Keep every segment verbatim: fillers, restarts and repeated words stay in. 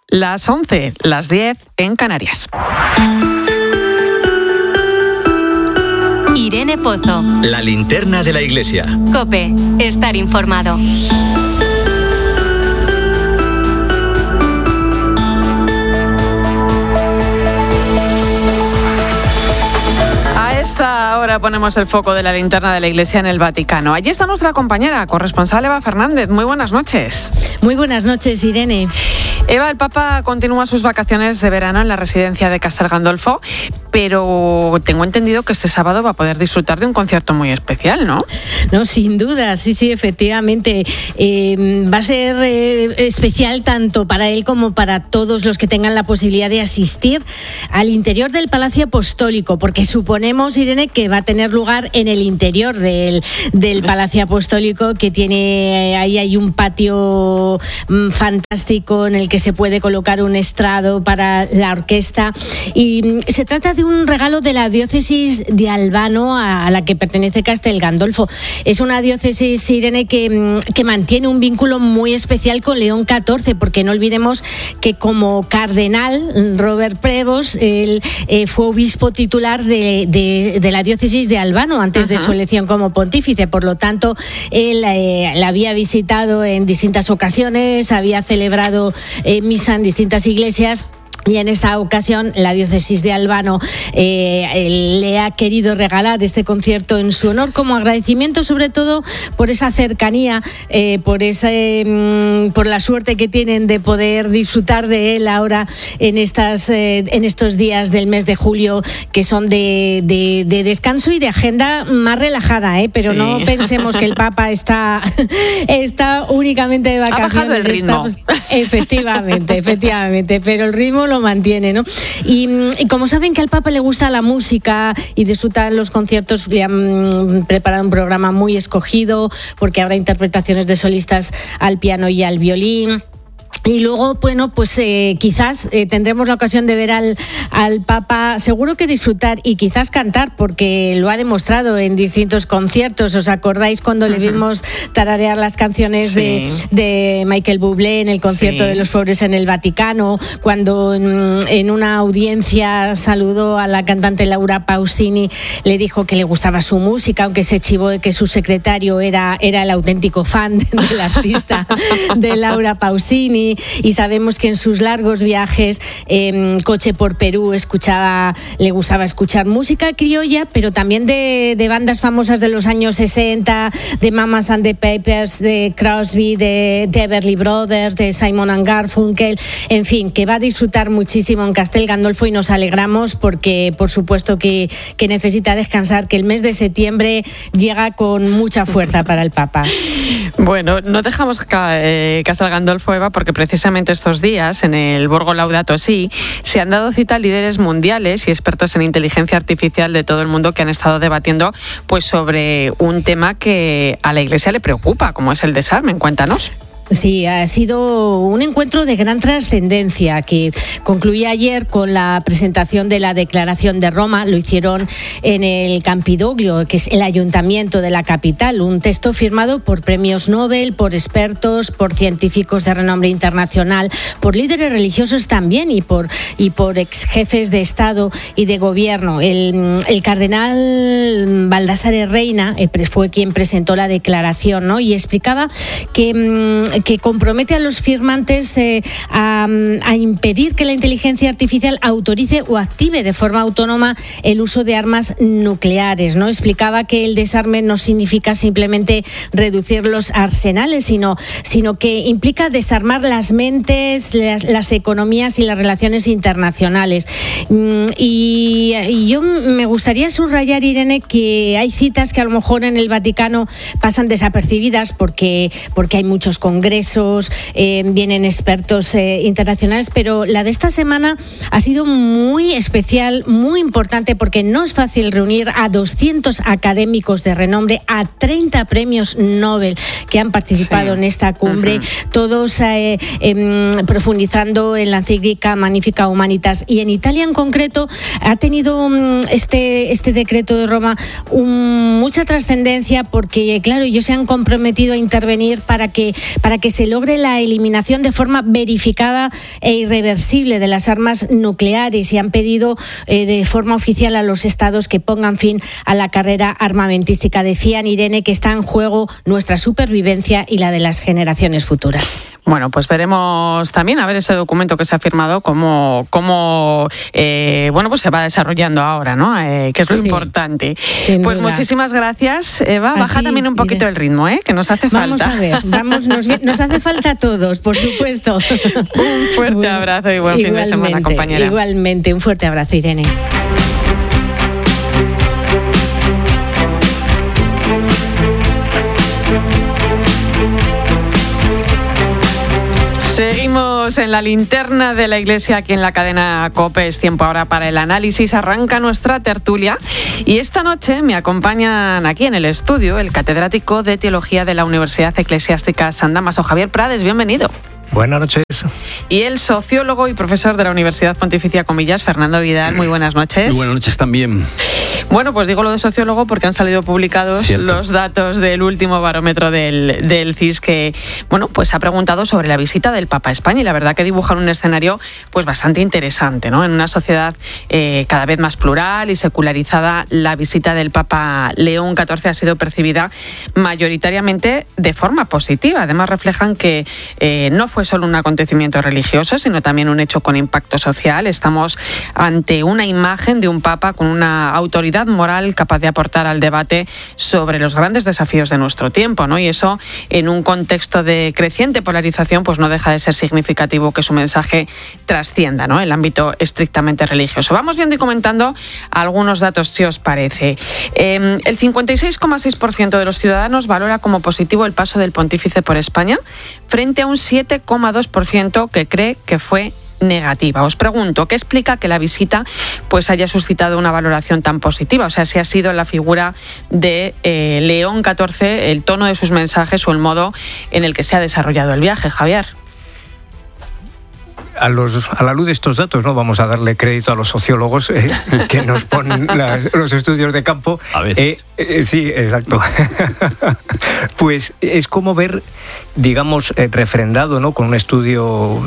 las once, las diez en Canarias. Irene Pozo. La linterna de la iglesia. COPE. Estar informado. Ahora ponemos el foco de la linterna de la Iglesia en el Vaticano. Allí está nuestra compañera, corresponsal Eva Fernández. Muy buenas noches. Muy buenas noches, Irene. Eva, el Papa continúa sus vacaciones de verano en la residencia de Castel Gandolfo, pero tengo entendido que este sábado va a poder disfrutar de un concierto muy especial, ¿no? No, sin duda, sí, sí, efectivamente. Eh, va a ser eh, especial tanto para él como para todos los que tengan la posibilidad de asistir al interior del Palacio Apostólico, porque suponemos, Irene, que va a tener lugar en el interior del, del Palacio Apostólico, que tiene, ahí hay un patio mm, fantástico en el que se puede colocar un estrado para la orquesta, y mm, se trata de un regalo de la diócesis de Albano a, a la que pertenece Castel Gandolfo. Es una diócesis, Irene, que, que mantiene un vínculo muy especial con León catorce, porque no olvidemos que como cardenal, Robert Prevost, él eh, fue obispo titular de, de, de la diócesis de Albano antes Ajá. de su elección como pontífice. Por lo tanto, él eh, la había visitado en distintas ocasiones, había celebrado eh, misa en distintas iglesias. Y en esta ocasión la diócesis de Albano eh, le ha querido regalar este concierto en su honor, como agradecimiento sobre todo por esa cercanía, eh, por ese, mm, por la suerte que tienen de poder disfrutar de él ahora en estas eh, en estos días del mes de julio, que son de, de, de descanso y de agenda más relajada, ¿eh? Pero sí. No pensemos que el Papa está, está únicamente de vacaciones. Ha bajado el ritmo. Está, efectivamente, efectivamente, pero el ritmo lo mantiene, ¿no? Y, y como saben que al Papa le gusta la música y disfrutar los conciertos, le han preparado un programa muy escogido, porque habrá interpretaciones de solistas al piano y al violín. Y luego, bueno, pues eh, quizás eh, tendremos la ocasión de ver al, al Papa, seguro que disfrutar y quizás cantar, porque lo ha demostrado en distintos conciertos. ¿Os acordáis cuando uh-huh. le vimos tararear las canciones sí. de, de Michael Bublé en el concierto sí. de los pobres en el Vaticano? Cuando en, en una audiencia saludó a la cantante Laura Pausini, le dijo que le gustaba su música, aunque se chivó de que su secretario era, era el auténtico fan del artista de Laura Pausini. Y sabemos que en sus largos viajes, eh, coche por Perú, escuchaba, le gustaba escuchar música criolla, pero también de, de bandas famosas de los años sesenta, de Mamas and the Papas, de Crosby, de, de Everly Brothers, de Simon and Garfunkel, en fin, que va a disfrutar muchísimo en Castel Gandolfo, y nos alegramos porque, por supuesto, que, que necesita descansar, que el mes de septiembre llega con mucha fuerza para el Papa. Bueno, no dejamos eh, Castel Gandolfo, Eva, porque precisamente estos días en el Borgo Laudato Si se han dado cita líderes mundiales y expertos en inteligencia artificial de todo el mundo que han estado debatiendo pues sobre un tema que a la Iglesia le preocupa, como es el desarme. Cuéntanos. Sí, ha sido un encuentro de gran trascendencia que concluía ayer con la presentación de la Declaración de Roma. Lo hicieron en el Campidoglio, que es el ayuntamiento de la capital, un texto firmado por premios Nobel, por expertos, por científicos de renombre internacional, por líderes religiosos también y por, y por ex jefes de Estado y de Gobierno. El, el cardenal Baldassare Reina fue quien presentó la declaración, ¿no? Y explicaba que que compromete a los firmantes eh, a, a impedir que la inteligencia artificial autorice o active de forma autónoma el uso de armas nucleares, ¿no? Explicaba que el desarme no significa simplemente reducir los arsenales, sino, sino que implica desarmar las mentes, las, las economías y las relaciones internacionales. Y, y yo me gustaría subrayar, Irene, que hay citas que a lo mejor en el Vaticano pasan desapercibidas porque, porque hay muchos congresos, eh, vienen expertos eh, internacionales, pero la de esta semana ha sido muy especial, muy importante, porque no es fácil reunir a doscientos académicos de renombre, a treinta premios Nobel que han participado sí. en esta cumbre, uh-huh. todos eh, eh, profundizando en la encíclica Magnificat Humanitas. Y en Italia en concreto ha tenido um, este, este decreto de Roma um, mucha trascendencia, porque claro, ellos se han comprometido a intervenir para que, para para que se logre la eliminación de forma verificada e irreversible de las armas nucleares y han pedido eh, de forma oficial a los estados que pongan fin a la carrera armamentística. Decían, Irene, que está en juego nuestra supervivencia y la de las generaciones futuras. Bueno, pues veremos también a ver ese documento que se ha firmado cómo, cómo eh, bueno, pues se va desarrollando ahora, ¿no? Eh, que es lo sí, importante. Pues duda. Muchísimas gracias, Eva. A Baja ti, también un poquito Irene. El ritmo, ¿eh? Que nos hace vamos falta. Vamos a ver, vamos, nos, nos hace falta a todos, por supuesto. Un fuerte bueno, abrazo y buen fin de semana, compañera. Igualmente, un fuerte abrazo, Irene. Seguimos en la linterna de la Iglesia aquí en la cadena COPE. Es tiempo ahora para el análisis. Arranca nuestra tertulia y esta noche me acompañan aquí en el estudio el catedrático de Teología de la Universidad Eclesiástica San Dámaso, Javier Prades. Bienvenido. Buenas noches. Y el sociólogo y profesor de la Universidad Pontificia Comillas, Fernando Vidal. Muy buenas noches. Muy buenas noches también. Bueno, pues digo lo de sociólogo porque han salido publicados Cierto. los datos del último barómetro del, del C I S que, bueno, pues ha preguntado sobre la visita del Papa a España y la verdad que dibujan un escenario pues bastante interesante, ¿no? En una sociedad eh, cada vez más plural y secularizada, la visita del Papa León catorce ha sido percibida mayoritariamente de forma positiva. Además reflejan que eh, no fue solo un acontecimiento religioso, sino también un hecho con impacto social. Estamos ante una imagen de un Papa con una autoridad moral capaz de aportar al debate sobre los grandes desafíos de nuestro tiempo, ¿no? Y eso, en un contexto de creciente polarización, pues no deja de ser significativo que su mensaje trascienda, ¿no?, el ámbito estrictamente religioso. Vamos viendo y comentando algunos datos, si os parece. Eh, el cincuenta y seis coma seis por ciento de los ciudadanos valora como positivo el paso del pontífice por España, frente a un siete coma dos por ciento que cree que fue negativa. Os pregunto, ¿qué explica que la visita pues haya suscitado una valoración tan positiva? O sea, si ha sido la figura de eh, León catorce, el tono de sus mensajes o el modo en el que se ha desarrollado el viaje, Javier. A, los, a la luz de estos datos, no vamos a darle crédito a los sociólogos eh, que nos ponen las, los estudios de campo. A veces. Eh, eh, sí, exacto. Pues es como ver, digamos, eh, refrendado, ¿no?, con un estudio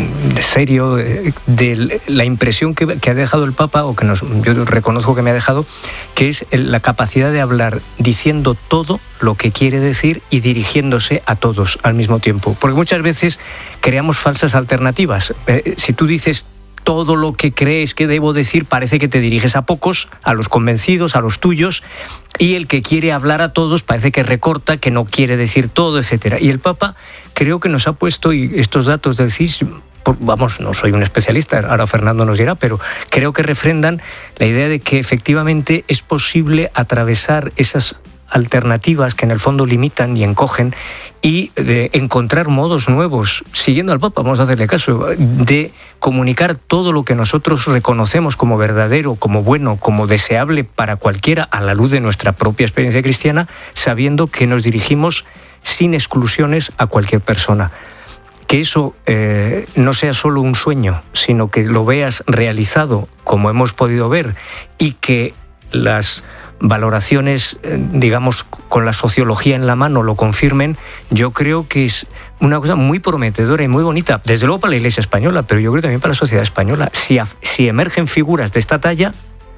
serio eh, de la impresión que, que ha dejado el Papa, o que nos, yo reconozco que me ha dejado, que es la capacidad de hablar diciendo todo lo que quiere decir y dirigiéndose a todos al mismo tiempo. Porque muchas veces creamos falsas alternativas. Eh, si tú dices todo lo que crees que debo decir, parece que te diriges a pocos, a los convencidos, a los tuyos, y el que quiere hablar a todos parece que recorta, que no quiere decir todo, etcétera. Y el Papa creo que nos ha puesto, y estos datos del C I S, vamos, no soy un especialista, ahora Fernando nos dirá, pero creo que refrendan la idea de que efectivamente es posible atravesar esas alternativas que en el fondo limitan y encogen y de encontrar modos nuevos, siguiendo al Papa, vamos a hacerle caso, de comunicar todo lo que nosotros reconocemos como verdadero, como bueno, como deseable para cualquiera a la luz de nuestra propia experiencia cristiana, sabiendo que nos dirigimos sin exclusiones a cualquier persona. Que eso eh, no sea solo un sueño, sino que lo veas realizado como hemos podido ver y que las valoraciones, digamos, con la sociología en la mano lo confirmen, yo creo que es una cosa muy prometedora y muy bonita, desde luego para la Iglesia española, pero yo creo también para la sociedad española. Si, si emergen figuras de esta talla,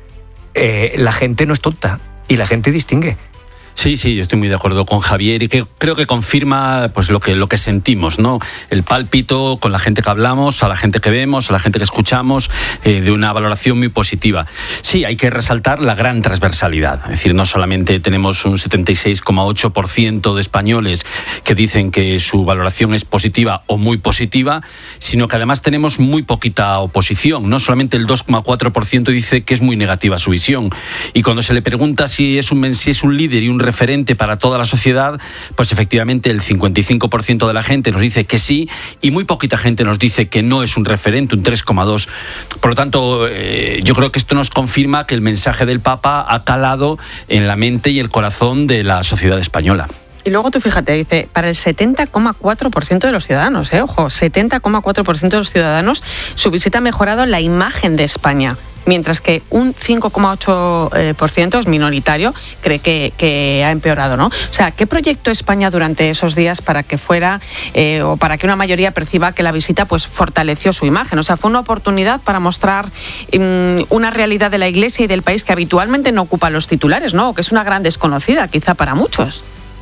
eh, la gente no es tonta y la gente distingue. Sí, sí, yo estoy muy de acuerdo con Javier y que creo que confirma pues lo que lo que sentimos, ¿no? El pálpito con la gente que hablamos, a la gente que vemos, a la gente que escuchamos, eh, de una valoración muy positiva. Sí, hay que resaltar la gran transversalidad, es decir, no solamente tenemos un setenta y seis coma ocho por ciento de españoles que dicen que su valoración es positiva o muy positiva, sino que además tenemos muy poquita oposición, no solamente el dos coma cuatro por ciento dice que es muy negativa su visión. Y cuando se le pregunta si es un, si es un líder y un referente para toda la sociedad, pues efectivamente el cincuenta y cinco por ciento de la gente nos dice que sí y muy poquita gente nos dice que no es un referente, un tres coma dos. Por lo tanto, eh, yo creo que esto nos confirma que el mensaje del Papa ha calado en la mente y el corazón de la sociedad española. Y luego tú fíjate, dice, para el setenta coma cuatro por ciento de los ciudadanos, eh, ojo, setenta coma cuatro por ciento de los ciudadanos, su visita ha mejorado la imagen de España mientras que un cinco coma ocho por ciento es minoritario, cree que, que ha empeorado, ¿no? O sea, ¿qué proyectó España durante esos días para que fuera eh, o para que una mayoría perciba que la visita pues fortaleció su imagen? O sea, fue una oportunidad para mostrar um, una realidad de la Iglesia y del país que habitualmente no ocupa los titulares, ¿no? O que es una gran desconocida, quizá para muchos.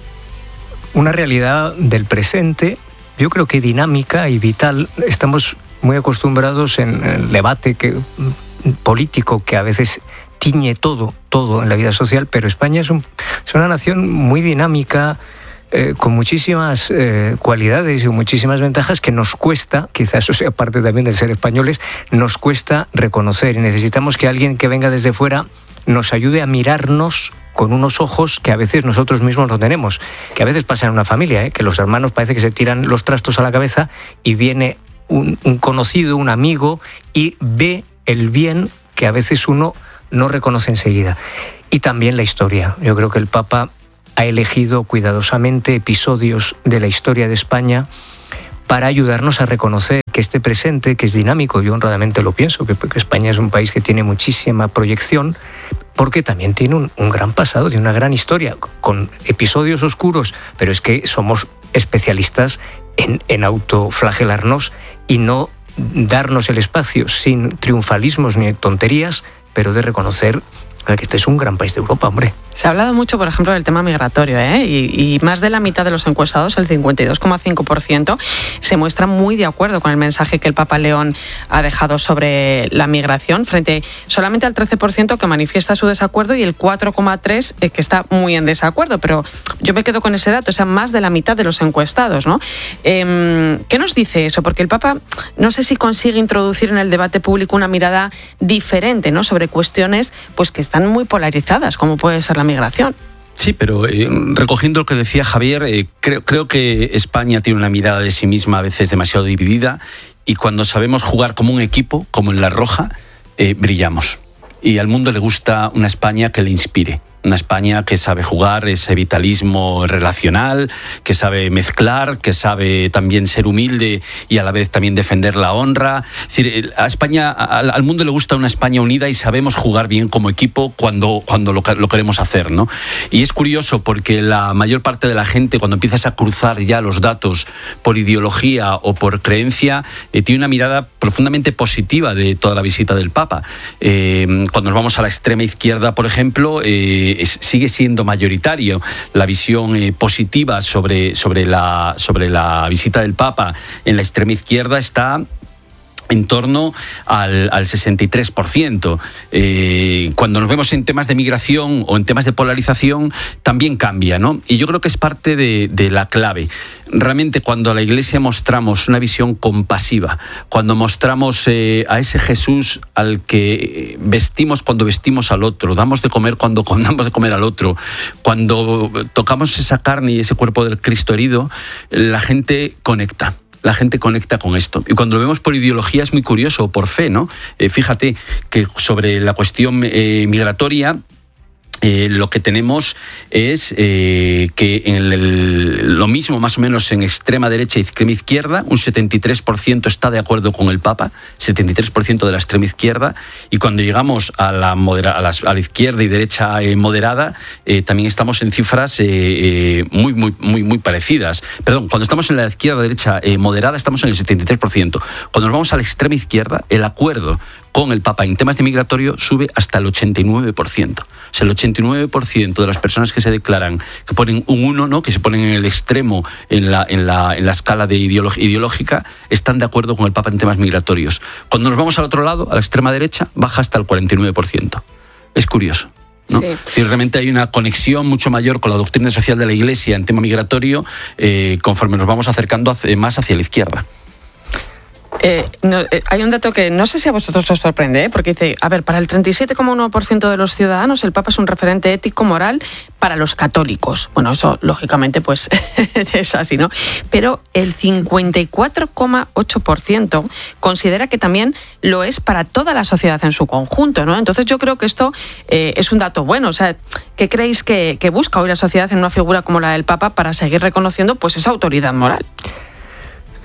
Una realidad del presente, yo creo que dinámica y vital. Estamos muy acostumbrados en el debate que, político que a veces tiñe todo, todo en la vida social, pero España es, un, es una nación muy dinámica, eh, con muchísimas eh, cualidades y muchísimas ventajas que nos cuesta, quizás eso sea parte también del ser españoles, nos cuesta reconocer, y necesitamos que alguien que venga desde fuera nos ayude a mirarnos con unos ojos que a veces nosotros mismos no tenemos, que a veces pasa en una familia, ¿eh? Que los hermanos parece que se tiran los trastos a la cabeza y viene un, un conocido, un amigo, y ve el bien que a veces uno no reconoce enseguida. Y también la historia. Yo creo que el Papa ha elegido cuidadosamente episodios de la historia de España para ayudarnos a reconocer que este presente, que es dinámico, yo honradamente lo pienso, que, que España es un país que tiene muchísima proyección, porque también tiene un, un gran pasado, tiene una gran historia, con episodios oscuros, pero es que somos especialistas en, en autoflagelarnos y no darnos el espacio sin triunfalismos ni tonterías, pero de reconocer que este es un gran país de Europa, hombre. Se ha hablado mucho, por ejemplo, del tema migratorio, ¿eh? y, y más de la mitad de los encuestados, el cincuenta y dos coma cinco por ciento, se muestra muy de acuerdo con el mensaje que el Papa León ha dejado sobre la migración, frente solamente al trece por ciento que manifiesta su desacuerdo y el cuatro coma tres por ciento que está muy en desacuerdo. Pero yo me quedo con ese dato, o sea, más de la mitad de los encuestados, ¿no? Eh, ¿Qué nos dice eso? Porque el Papa no sé si consigue introducir en el debate público una mirada diferente, ¿no?, sobre cuestiones pues que están muy polarizadas, como puede ser la migración. Sí, pero eh, recogiendo lo que decía Javier, eh, creo, creo que España tiene una mirada de sí misma a veces demasiado dividida, y cuando sabemos jugar como un equipo, como en La Roja, eh, brillamos. Y al mundo le gusta una España que le inspire. Una España que sabe jugar ese vitalismo relacional, que sabe mezclar, que sabe también ser humilde y a la vez también defender la honra. Es decir, a España, al mundo le gusta una España unida y sabemos jugar bien como equipo cuando, cuando lo, lo queremos hacer, ¿no? Y es curioso porque la mayor parte de la gente, cuando empiezas a cruzar ya los datos por ideología o por creencia, eh, tiene una mirada profundamente positiva de toda la visita del Papa. Eh, cuando nos vamos a la extrema izquierda, por ejemplo, eh, Es, sigue siendo mayoritario la visión eh, positiva sobre, sobre, la, sobre la visita del Papa. En la extrema izquierda está en torno al, al sesenta y tres por ciento. Eh, cuando nos vemos en temas de migración o en temas de polarización, también cambia, ¿no? Y yo creo que es parte de, de la clave. Realmente, cuando a la Iglesia mostramos una visión compasiva, cuando mostramos eh, a ese Jesús al que vestimos cuando vestimos al otro, damos de comer cuando damos de comer al otro, cuando tocamos esa carne y ese cuerpo del Cristo herido, la gente conecta. La gente conecta con esto. Y cuando lo vemos por ideología es muy curioso, por fe, ¿no? Eh, fíjate que sobre la cuestión eh, migratoria, Eh, lo que tenemos es eh, que en el, lo mismo más o menos en extrema derecha y extrema izquierda, un setenta y tres por ciento está de acuerdo con el Papa, setenta y tres por ciento de la extrema izquierda, y cuando llegamos a la, modera, a las, a la izquierda y derecha eh, moderada, eh, también estamos en cifras eh, eh, muy, muy, muy, muy parecidas. Perdón, cuando estamos en la izquierda derecha eh, moderada estamos en el setenta y tres por ciento. Cuando nos vamos a la extrema izquierda, el acuerdo con el Papa en temas de migratorio sube hasta el ochenta y nueve por ciento. O sea, el ochenta y nueve por ciento de las personas que se declaran, que ponen un uno, ¿no?, que se ponen en el extremo en la, en la, en la escala de ideolo- ideológica, están de acuerdo con el Papa en temas migratorios. Cuando nos vamos al otro lado, a la extrema derecha, baja hasta el cuarenta y nueve por ciento. Es curioso, ¿no? Sí. Es decir, realmente hay una conexión mucho mayor con la doctrina social de la Iglesia en tema migratorio eh, conforme nos vamos acercando hacia, más hacia la izquierda. Eh, no, eh, hay un dato que no sé si a vosotros os sorprende, ¿eh? Porque dice, a ver, para el treinta y siete coma uno por ciento de los ciudadanos el Papa es un referente ético-moral para los católicos. Bueno, eso lógicamente pues es así, ¿no? Pero el cincuenta y cuatro coma ocho por ciento considera que también lo es para toda la sociedad en su conjunto, ¿no? Entonces yo creo que esto eh, es un dato bueno. O sea, ¿qué creéis que, que busca hoy la sociedad en una figura como la del Papa para seguir reconociendo pues esa autoridad moral?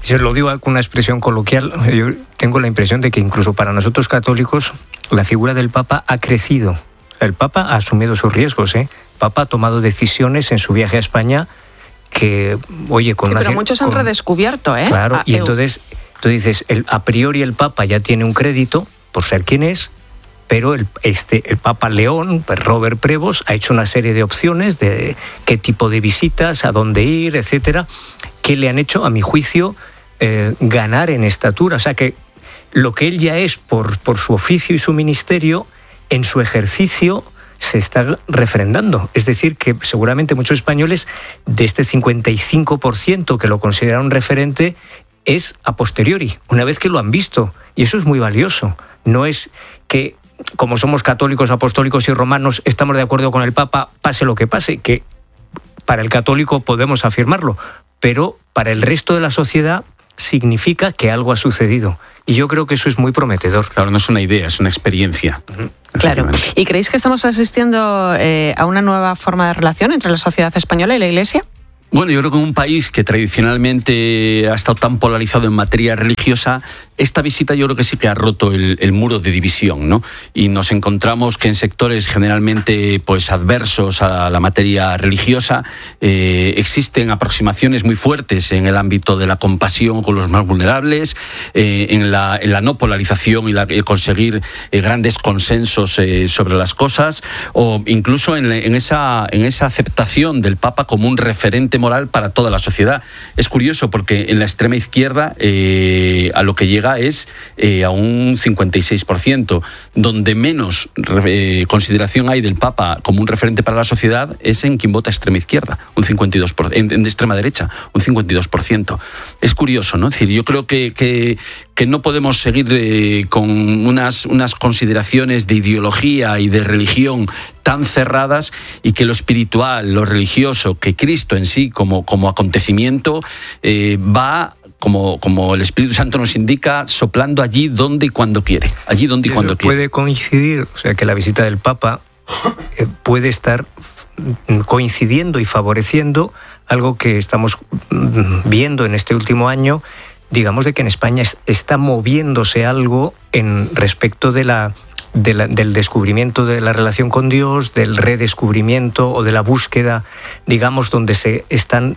yo lo digo con una expresión coloquial, yo tengo la impresión de que incluso para nosotros católicos la figura del Papa ha crecido. El Papa ha asumido sus riesgos, ¿eh? El Papa ha tomado decisiones en su viaje a España que, oye, con sí, una... pero muchos han con, redescubierto, ¿eh? Claro, a, y entonces tú dices, el, a priori el Papa ya tiene un crédito por ser quien es, pero el, este, el Papa León, pues Robert Prevost, ha hecho una serie de opciones de qué tipo de visitas, a dónde ir, etcétera, que le han hecho, a mi juicio, eh, ganar en estatura. O sea que lo que él ya es por, por su oficio y su ministerio, en su ejercicio se está refrendando. Es decir, que seguramente muchos españoles, de este cincuenta y cinco por ciento que lo consideran un referente, es a posteriori, una vez que lo han visto. Y eso es muy valioso. No es que, como somos católicos, apostólicos y romanos, estamos de acuerdo con el Papa, pase lo que pase, que para el católico podemos afirmarlo, pero para el resto de la sociedad significa que algo ha sucedido. Y yo creo que eso es muy prometedor. Claro, no es una idea, es una experiencia. Uh-huh. Claro. ¿Y creéis que estamos asistiendo eh, a una nueva forma de relación entre la sociedad española y la Iglesia? Bueno, yo creo que en un país que tradicionalmente ha estado tan polarizado en materia religiosa, esta visita yo creo que sí que ha roto el, el muro de división, ¿no? Y nos encontramos que en sectores generalmente pues adversos a la materia religiosa eh, existen aproximaciones muy fuertes en el ámbito de la compasión con los más vulnerables, eh, en, la, en la no polarización y la, eh, conseguir eh, grandes consensos eh, sobre las cosas, o incluso en, en, esa, en esa aceptación del Papa como un referente moral para toda la sociedad. Es curioso porque en la extrema izquierda eh, a lo que llega es eh, a un cincuenta y seis por ciento. Donde menos eh, consideración hay del Papa como un referente para la sociedad es en quien vota extrema izquierda, un cincuenta y dos por ciento, en, en de extrema derecha, un cincuenta y dos por ciento. Es curioso, ¿no? Es decir, yo creo que, que, que no podemos seguir eh, con unas, unas consideraciones de ideología y de religión tan cerradas, y que lo espiritual, lo religioso, que Cristo en sí como, como acontecimiento eh, va, como, como el Espíritu Santo nos indica, soplando allí donde y cuando quiere, allí donde y cuando Eso quiere. Puede coincidir, o sea que la visita del Papa eh, puede estar coincidiendo y favoreciendo algo que estamos viendo en este último año, digamos, de que en España está moviéndose algo en respecto de la De la, del descubrimiento de la relación con Dios, del redescubrimiento o de la búsqueda, digamos, donde se están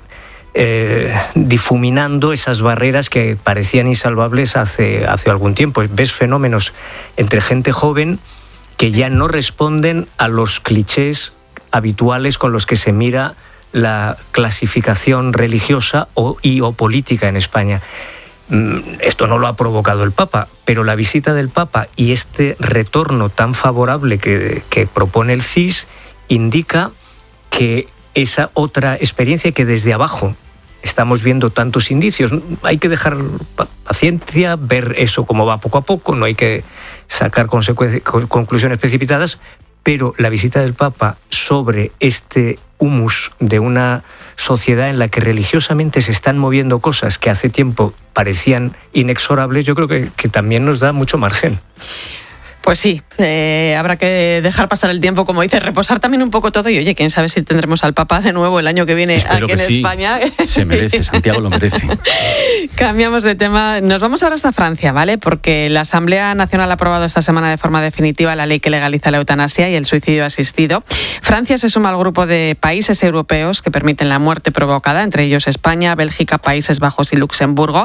eh, difuminando esas barreras que parecían insalvables hace, hace algún tiempo. Ves fenómenos entre gente joven que ya no responden a los clichés habituales con los que se mira la clasificación religiosa o, y o política en España. Esto no lo ha provocado el Papa, pero la visita del Papa y este retorno tan favorable que, que propone el C I S indica que esa otra experiencia que desde abajo estamos viendo tantos indicios. Hay que dejar paciencia, ver eso cómo va poco a poco, no hay que sacar conclusiones precipitadas, pero la visita del Papa sobre este humus de una sociedad en la que religiosamente se están moviendo cosas que hace tiempo parecían inexorables, yo creo que, que también nos da mucho margen. Pues sí, eh, habrá que dejar pasar el tiempo, como dices, reposar también un poco todo, y oye, quién sabe si tendremos al Papa de nuevo el año que viene. Espero aquí que en sí. España. Se merece, Santiago lo merece. Cambiamos de tema, nos vamos ahora hasta Francia, ¿vale? Porque la Asamblea Nacional ha aprobado esta semana de forma definitiva la ley que legaliza la eutanasia y el suicidio asistido. Francia se suma al grupo de países europeos que permiten la muerte provocada, entre ellos España, Bélgica, Países Bajos y Luxemburgo.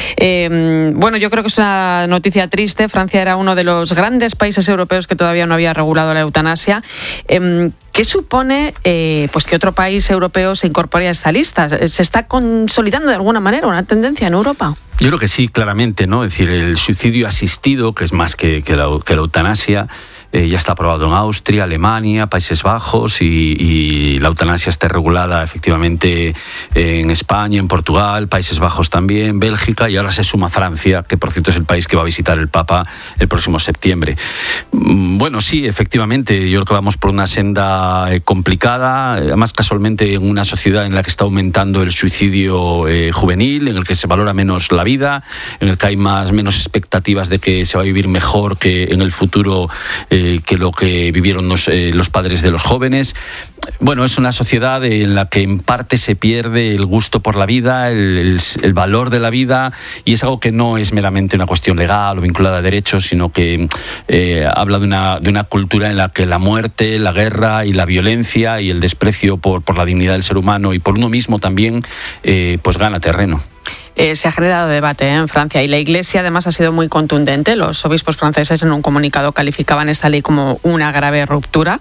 Eh, bueno, yo creo que es una noticia triste. Francia era uno de los grandes países europeos que todavía no había regulado la eutanasia. Eh, ¿Qué supone eh, pues que otro país europeo se incorpore a esta lista? ¿Se está consolidando de alguna manera una tendencia en Europa? Yo creo que sí, claramente, ¿no? Es decir, el suicidio asistido, que es más que, que, la, que la eutanasia, eh, ya está aprobado en Austria, Alemania, Países Bajos, y, y la eutanasia está regulada efectivamente en España, en Portugal, Países Bajos también, Bélgica, y ahora se suma Francia, que por cierto es el país que va a visitar el Papa el próximo septiembre. Bueno, sí, efectivamente, yo creo que vamos por una senda complicada, además casualmente en una sociedad en la que está aumentando el suicidio eh, juvenil, en el que se valora menos la vida, en el que hay más menos expectativas de que se va a vivir mejor que en el futuro eh, eh, que lo que vivieron los, eh, los padres de los jóvenes. Bueno, es una sociedad en la que en parte se pierde el gusto por la vida, el, el, el valor de la vida, y es algo que no es meramente una cuestión legal o vinculada a derechos, sino que eh, habla de una, de una cultura en la que la muerte, la guerra y la violencia y el desprecio por, por la dignidad del ser humano y por uno mismo también, eh, pues gana terreno. Eh, se ha generado debate ¿eh? en Francia, y la Iglesia además ha sido muy contundente. Los obispos franceses en un comunicado calificaban esta ley como una grave ruptura.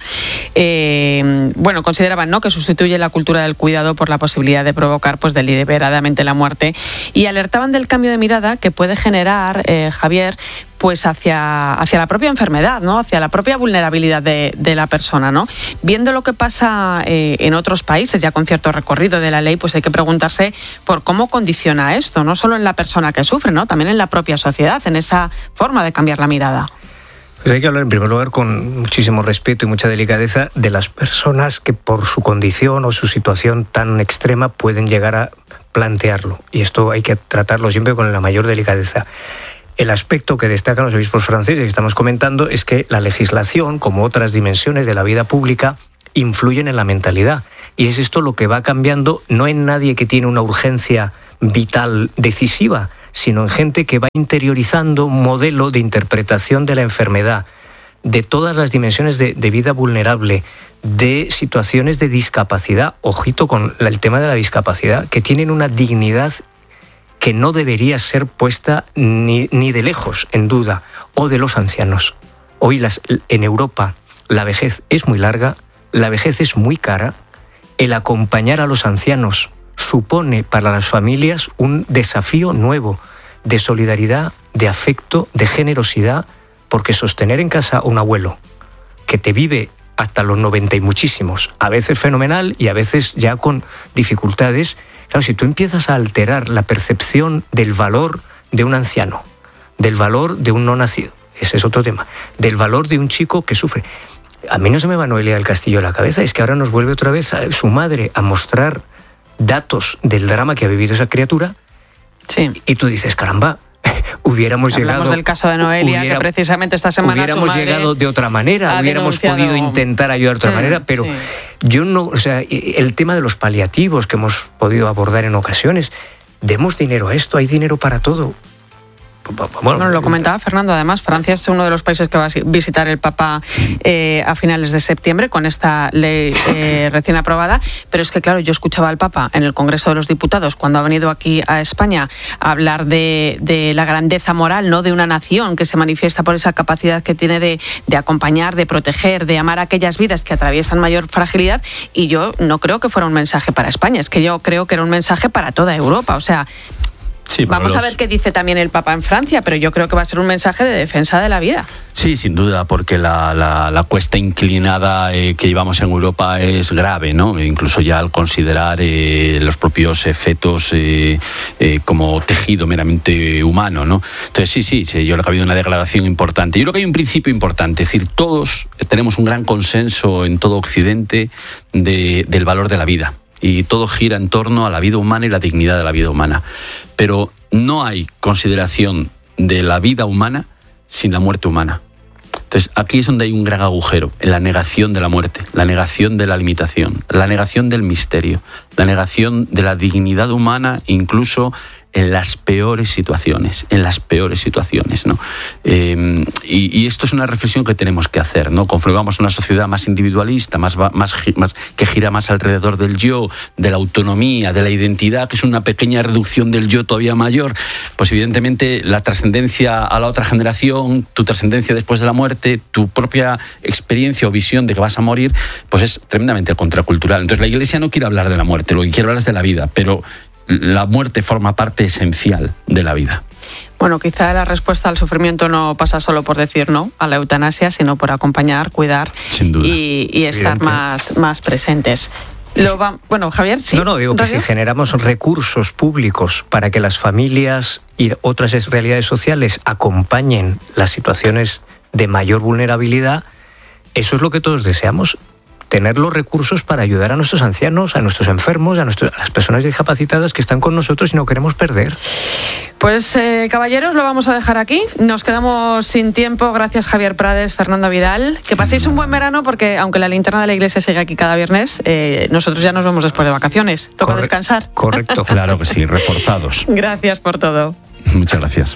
Eh, bueno, consideraban ¿no? que sustituye la cultura del cuidado por la posibilidad de provocar pues deliberadamente la muerte, y alertaban del cambio de mirada que puede generar, eh, Javier, pues hacia, hacia la propia enfermedad, ¿no? Hacia la propia vulnerabilidad de, de la persona, ¿no? Viendo lo que pasa eh, en otros países, ya con cierto recorrido de la ley, pues hay que preguntarse por cómo condiciona esto, no solo en la persona que sufre, ¿no? También en la propia sociedad, en esa forma de cambiar la mirada. Pues hay que hablar en primer lugar con muchísimo respeto y mucha delicadeza de las personas que por su condición o su situación tan extrema pueden llegar a plantearlo, y esto hay que tratarlo siempre con la mayor delicadeza. El aspecto que destacan los obispos franceses que estamos comentando es que la legislación, como otras dimensiones de la vida pública, influyen en la mentalidad. Y es esto lo que va cambiando, no en nadie que tiene una urgencia vital decisiva, sino en gente que va interiorizando un modelo de interpretación de la enfermedad, de todas las dimensiones de, de vida vulnerable, de situaciones de discapacidad, ojito con el tema de la discapacidad, que tienen una dignidad que no debería ser puesta ni, ni de lejos en duda, o de los ancianos. Hoy las, en Europa la vejez es muy larga, la vejez es muy cara, el acompañar a los ancianos supone para las familias un desafío nuevo de solidaridad, de afecto, de generosidad, porque sostener en casa a un abuelo que te vive hasta los noventa y muchísimos, a veces fenomenal y a veces ya con dificultades. Claro, si tú empiezas a alterar la percepción del valor de un anciano, del valor de un no nacido, ese es otro tema, del valor de un chico que sufre. A mí no se me va Noelia del Castillo a la cabeza, es que ahora nos vuelve otra vez a su madre a mostrar datos del drama que ha vivido esa criatura. Sí. Y tú dices, caramba, hubiéramos Hablamos llegado... Hablamos del caso de Noelia, hubiera, que precisamente esta semana hubiéramos su madre llegado de otra manera, hubiéramos denunciado... podido intentar ayudar de otra sí, manera, pero sí. yo no... O sea, el tema de los paliativos que hemos podido abordar en ocasiones, demos dinero a esto, hay dinero para todo. Bueno, bueno, lo comentaba Fernando, además Francia es uno de los países que va a visitar el Papa eh, a finales de septiembre con esta ley eh, recién aprobada, pero es que claro, yo escuchaba al Papa en el Congreso de los Diputados cuando ha venido aquí a España a hablar de, de la grandeza moral, ¿no?, de una nación que se manifiesta por esa capacidad que tiene de, de acompañar, de proteger, de amar a aquellas vidas que atraviesan mayor fragilidad, y yo no creo que fuera un mensaje para España, es que yo creo que era un mensaje para toda Europa, o sea... Sí, vamos los... a ver qué dice también el Papa en Francia, pero yo creo que va a ser un mensaje de defensa de la vida. Sí, sin duda, porque la, la, la cuesta inclinada eh, que llevamos en Europa es grave, ¿no? Incluso ya al considerar eh, los propios fetos eh, eh, como tejido meramente humano, ¿no? Entonces sí, sí, sí, yo creo que ha habido una degradación importante. Yo creo que hay un principio importante, es decir, todos tenemos un gran consenso en todo Occidente de, del valor de la vida. Y todo gira en torno a la vida humana y la dignidad de la vida humana. Pero no hay consideración de la vida humana sin la muerte humana. Entonces, aquí es donde hay un gran agujero, en la negación de la muerte, la negación de la limitación, la negación del misterio, la negación de la dignidad humana, incluso en las peores situaciones, en las peores situaciones, ¿no? Eh, y, y esto es una reflexión que tenemos que hacer, ¿no? Conforme vamos a una sociedad más individualista, más, más, más, que gira más alrededor del yo, de la autonomía, de la identidad, que es una pequeña reducción del yo todavía mayor, pues evidentemente la trascendencia a la otra generación, tu trascendencia después de la muerte, tu propia experiencia o visión de que vas a morir, pues es tremendamente contracultural. Entonces la Iglesia no quiere hablar de la muerte, lo que quiere hablar es de la vida, pero la muerte forma parte esencial de la vida. Bueno, quizá la respuesta al sufrimiento no pasa solo por decir no a la eutanasia, sino por acompañar, cuidar Sin duda. y, y estar más, más presentes. Lo va, bueno, Javier, sí. No, no, digo que si generamos recursos públicos para que las familias y otras realidades sociales acompañen las situaciones de mayor vulnerabilidad, eso es lo que todos deseamos. tener los recursos para ayudar a nuestros ancianos, a nuestros enfermos, a, nuestros, a las personas discapacitadas que están con nosotros y no queremos perder. Pues eh, caballeros, lo vamos a dejar aquí. Nos quedamos sin tiempo. Gracias Javier Prades, Fernando Vidal. Que paséis un buen verano porque aunque la linterna de la iglesia sigue aquí cada viernes, eh, nosotros ya nos vemos después de vacaciones. Toca Corre- descansar. Correcto. Claro que sí, reforzados. Gracias por todo. Muchas gracias.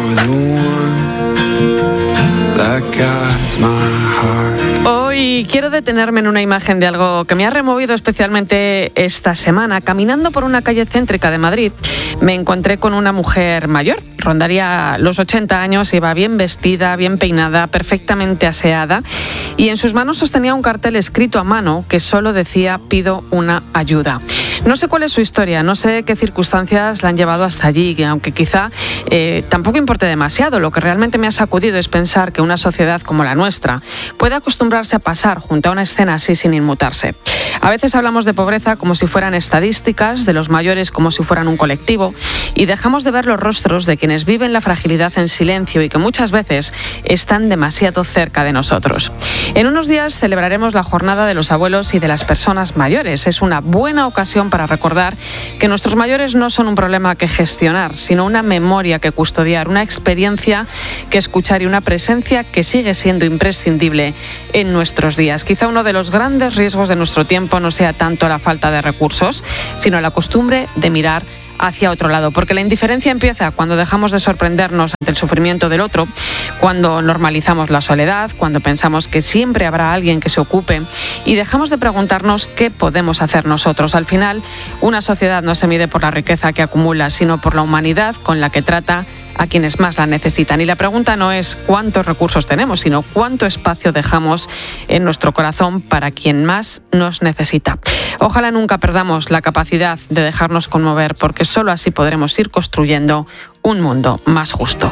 Hoy quiero detenerme en una imagen de algo que me ha removido especialmente esta semana. Caminando por una calle céntrica de Madrid, me encontré con una mujer mayor, rondaría los ochenta años, iba bien vestida, bien peinada, perfectamente aseada, y en sus manos sostenía un cartel escrito a mano que solo decía: pido una ayuda. No sé cuál es su historia, no sé qué circunstancias la han llevado hasta allí, aunque quizá eh, tampoco importe demasiado. Lo que realmente me ha sacudido es pensar que una sociedad como la nuestra puede acostumbrarse a pasar junto a una escena así sin inmutarse. A veces hablamos de pobreza como si fueran estadísticas, de los mayores como si fueran un colectivo, y dejamos de ver los rostros de quienes viven la fragilidad en silencio y que muchas veces están demasiado cerca de nosotros. En unos días celebraremos la jornada de los abuelos y de las personas mayores. Es una buena ocasión para recordar que nuestros mayores no son un problema que gestionar, sino una memoria que custodiar, una experiencia que escuchar y una presencia que sigue siendo imprescindible en nuestros días. Quizá uno de los grandes riesgos de nuestro tiempo no sea tanto la falta de recursos, sino la costumbre de mirar hacia otro lado, porque la indiferencia empieza cuando dejamos de sorprendernos ante el sufrimiento del otro, cuando normalizamos la soledad, cuando pensamos que siempre habrá alguien que se ocupe y dejamos de preguntarnos qué podemos hacer nosotros. Al final, una sociedad no se mide por la riqueza que acumula, sino por la humanidad con la que trata a quienes más la necesitan. Y la pregunta no es cuántos recursos tenemos, sino cuánto espacio dejamos en nuestro corazón para quien más nos necesita. Ojalá nunca perdamos la capacidad de dejarnos conmover, porque solo así podremos ir construyendo un mundo más justo.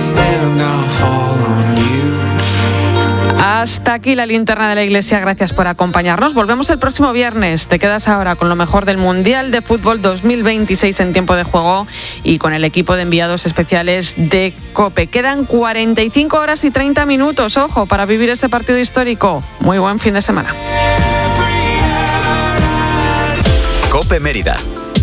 Hasta aquí la linterna de la iglesia, gracias por acompañarnos. Volvemos el próximo viernes. Te quedas ahora con lo mejor del Mundial de Fútbol dos mil veintiséis en tiempo de juego y con el equipo de enviados especiales de COPE. Quedan cuarenta y cinco horas y treinta minutos, ojo, para vivir ese partido histórico. Muy buen fin de semana. COPE Mérida.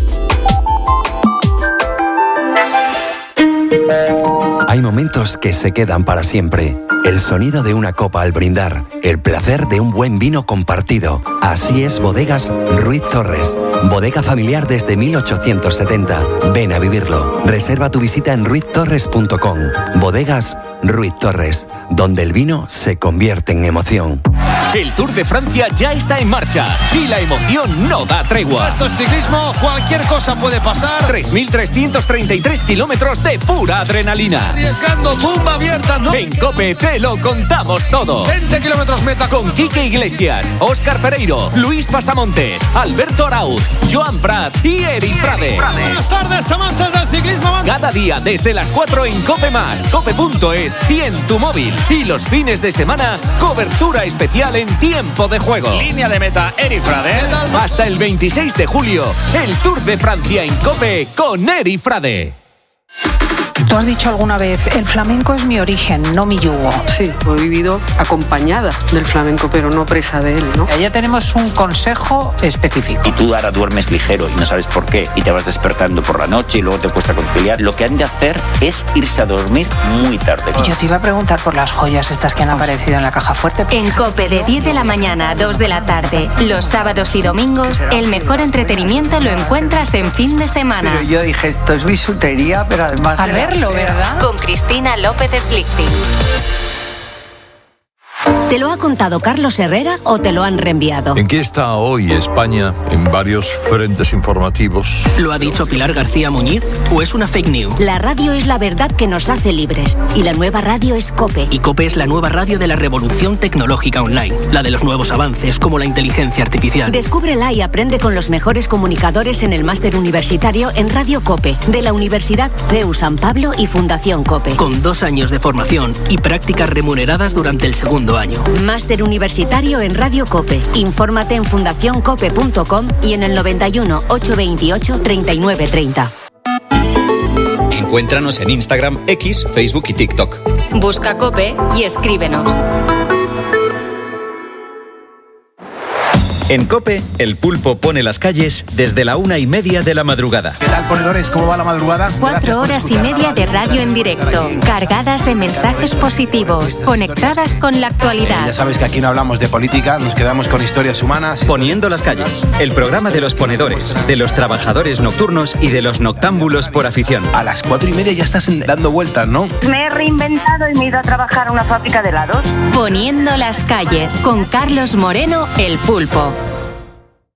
Hay momentos que se quedan para siempre. El sonido de una copa al brindar, el placer de un buen vino compartido. Así es Bodegas Ruiz Torres. Bodega familiar desde mil ochocientos setenta. Ven a vivirlo. Reserva tu visita en ruiz torres punto com. Bodegas Ruiz Torres, donde el vino se convierte en emoción. El Tour de Francia ya está en marcha y la emoción no da tregua. Esto es ciclismo, cualquier cosa puede pasar. tres mil trescientos treinta y tres kilómetros de pura adrenalina. Arriesgando, tumba abierta, ¿no? En COPE te lo contamos todo. veinte kilómetros meta. Con Quique Iglesias, Óscar Pereiro, Luis Pasamontes, Alberto Arauz, Joan Prats y Eric Frade. Buenas tardes, amantes del ciclismo. Cada día desde las cuatro en COPE más, cope punto es y en tu móvil. Y los fines de semana, cobertura especial en tiempo de juego. Línea de meta, Eric Frade. Hasta el veintiséis de julio, el Tour de Francia en COPE con Eric Frade. Tú has dicho alguna vez, el flamenco es mi origen, no mi yugo. Sí, he vivido acompañada del flamenco, pero no presa de él, ¿no? Ya tenemos un consejo específico. Y tú ahora duermes ligero y no sabes por qué, y te vas despertando por la noche y luego te cuesta conciliar. Lo que han de hacer es irse a dormir muy tarde. Y yo te iba a preguntar por las joyas estas que han aparecido en la caja fuerte. En COPE de diez de la mañana a dos de la tarde, los sábados y domingos, el mejor entretenimiento lo encuentras en fin de semana. Pero yo dije, esto es bisutería, pero además... Al verlo, ¿verdad? Con Cristina López Slichting. ¿Te lo ha contado Carlos Herrera o te lo han reenviado? ¿En qué está hoy España en varios frentes informativos? ¿Lo ha dicho Pilar García Muñiz o es una fake news? La radio es la verdad que nos hace libres y la nueva radio es COPE. Y COPE es la nueva radio de la revolución tecnológica online, la de los nuevos avances como la inteligencia artificial. Descúbrela y aprende con los mejores comunicadores en el máster universitario en Radio COPE de la Universidad C E U San Pablo y Fundación COPE. Con dos años de formación y prácticas remuneradas durante el segundo año. Máster universitario en Radio COPE. Infórmate en fundación cope punto com y en el noventa y uno, ochocientos veintiocho, treinta y nueve treinta. Encuéntranos en Instagram, X, Facebook y TikTok. Busca COPE y escríbenos. En COPE, el pulpo pone las calles desde la una y media de la madrugada. ¿Qué tal, ponedores? ¿Cómo va la madrugada? Cuatro horas y media de radio en directo, cargadas de mensajes positivos, conectadas con la actualidad. Ya sabes que aquí no hablamos de política, nos quedamos con historias humanas. Poniendo las calles, el programa de los ponedores, de los trabajadores nocturnos y de los noctámbulos por afición. A las cuatro y media ya estás dando vueltas, ¿no? Me he reinventado y me he ido a trabajar a una fábrica de helados. Poniendo las calles, con Carlos Moreno, el pulpo.